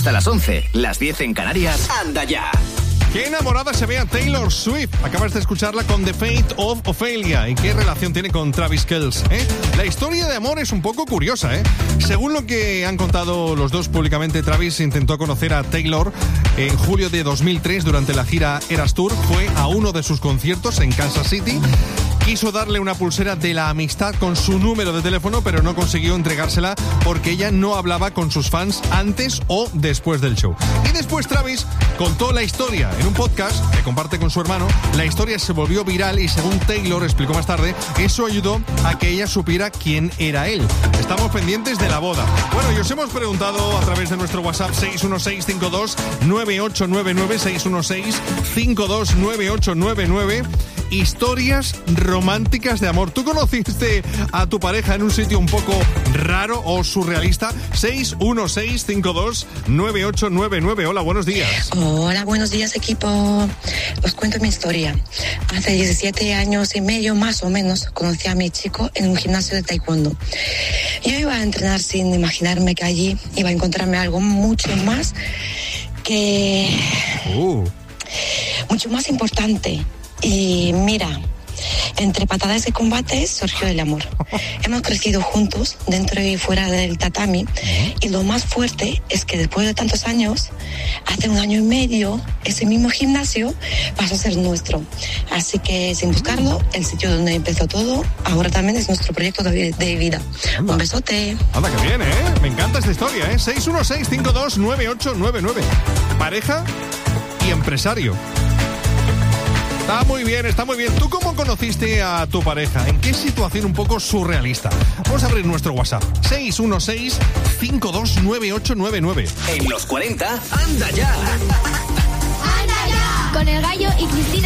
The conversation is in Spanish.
Hasta las 11, las 10 en Canarias. ¡Anda ya! Qué enamorada se ve a Taylor Swift. Acabas de escucharla con The Fate of Ophelia. ¿Y qué relación tiene con Travis Kelce? La historia de amor es un poco curiosa, Según lo que han contado los dos públicamente, Travis intentó conocer a Taylor en julio de 2003 durante la gira Eras Tour. Fue a uno de sus conciertos en Kansas City. Quiso darle una pulsera de la amistad con su número de teléfono, pero no consiguió entregársela porque ella no hablaba con sus fans antes o después del show. Y después Travis contó la historia en un podcast que comparte con su hermano. La historia se volvió viral y, según Taylor explicó más tarde, eso ayudó a que ella supiera quién era él. Estamos pendientes de la boda. Bueno, y os hemos preguntado a través de nuestro WhatsApp 616-52-9899, 616-529899, historias románticas de amor. ¿Tú conociste a tu pareja en un sitio un poco raro o surrealista? 616-52-9899. Hola, buenos días. Hola, buenos días, equipo. Os cuento mi historia. Hace 17 años y medio, más o menos, conocí a mi chico en un gimnasio de taekwondo. Yo iba a entrenar sin imaginarme que allí iba a encontrarme algo mucho más importante. Y mira, entre patadas y combates surgió el amor. Hemos crecido juntos dentro y fuera del tatami, y lo más fuerte es que después de tantos años, hace 1 año y medio, ese mismo gimnasio pasó a ser nuestro. Así que, sin buscarlo, el sitio donde empezó todo ahora también es nuestro proyecto de vida. Un besote. Anda, que bien, me encanta esta historia, 616-529899. Pareja y empresario. Está muy bien, está muy bien. ¿Tú cómo conociste a tu pareja? ¿En qué situación un poco surrealista? Vamos a abrir nuestro WhatsApp. 616-529899. En los 40, ¡anda ya! ¡Anda ya! Con El Gallo y Cristina.